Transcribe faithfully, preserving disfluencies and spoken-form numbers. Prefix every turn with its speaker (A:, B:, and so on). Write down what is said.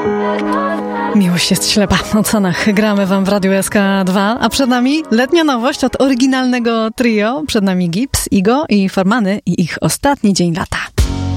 A: Miłość jest ślepa. O cenach gramy wam w Radiu S K dwa, a przed nami letnia nowość od oryginalnego trio. Przed nami Gibbs, Igo i Formany i ich ostatni dzień lata.